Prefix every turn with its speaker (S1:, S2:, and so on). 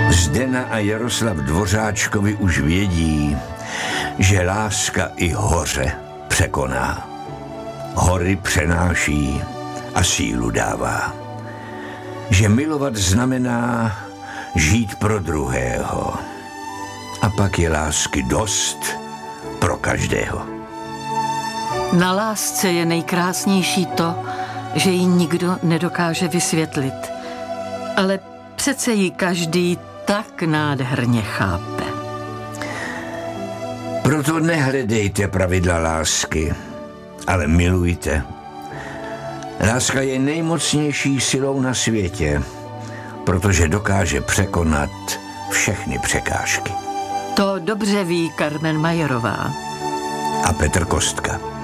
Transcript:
S1: Zdena a Jaroslav Dvořáčkovi už vědí, že láska i hoře překoná. Hory přenáší a sílu dává. Že milovat znamená žít pro druhého. A pak je lásky dost pro každého.
S2: Na lásce je nejkrásnější to, že ji nikdo nedokáže vysvětlit. Ale přece ji každý tak nádherně chápe.
S1: Proto nehledejte pravidla lásky, ale milujte. Láska je nejmocnější silou na světě, protože dokáže překonat všechny překážky.
S2: To dobře ví Carmen Majerová
S1: A Petr Kostka.